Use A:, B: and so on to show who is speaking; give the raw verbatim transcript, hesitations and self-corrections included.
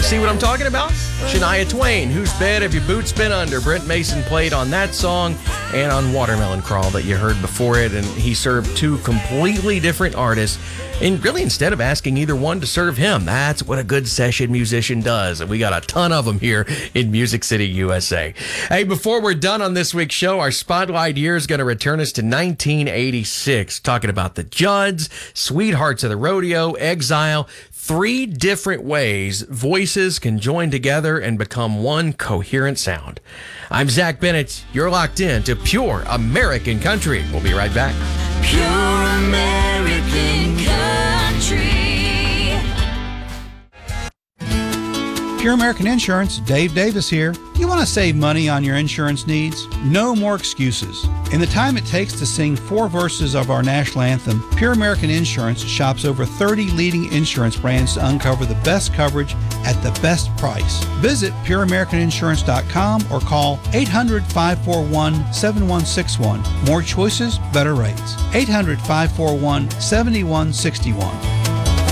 A: See what I'm talking about? Shania Twain, Whose Bed Have Your Boots Been Under? Brent Mason played on that song and on Watermelon Crawl that you heard before it, and he served two completely different artists. And really, instead of asking either one to serve him, that's what a good session musician does. And we got a ton of them here in Music City, U S A. Hey, before we're done on this week's show, our Spotlight year is going to return us to nineteen eighty-six, talking about the Judds, Sweethearts of the Rodeo, Exile. Three different ways voices can join together and become one coherent sound. I'm Zach Bennett. You're locked in to Pure American Country. We'll be right back.
B: Pure American Country.
C: Pure American Insurance, Dave Davis here. You want to save money on your insurance needs? No more excuses. In the time it takes to sing four verses of our national anthem, Pure American Insurance shops over thirty leading insurance brands to uncover the best coverage at the best price. Visit pure american insurance dot com or call eight hundred, five four one, seven one six one. More choices, better rates. eight hundred, five four one, seven one six one.